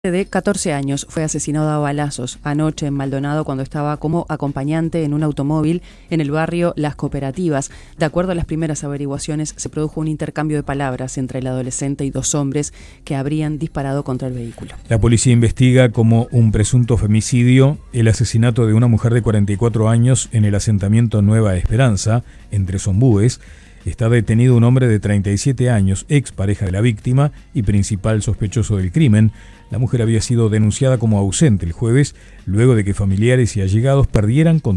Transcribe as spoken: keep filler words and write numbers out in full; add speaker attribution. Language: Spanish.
Speaker 1: De catorce años fue asesinado a balazos anoche en Maldonado cuando estaba como acompañante en un automóvil en el barrio Las Cooperativas. De acuerdo a las primeras averiguaciones, se produjo un intercambio de palabras entre el adolescente y dos hombres que habrían disparado contra el vehículo.
Speaker 2: La policía investiga como un presunto femicidio el asesinato de una mujer de cuarenta y cuatro años en el asentamiento Nueva Esperanza, entre Zombúes. Está detenido un hombre de treinta y siete años, ex pareja de la víctima y principal sospechoso del crimen. La mujer había sido denunciada como ausente el jueves, luego de que familiares y allegados perdieran contacto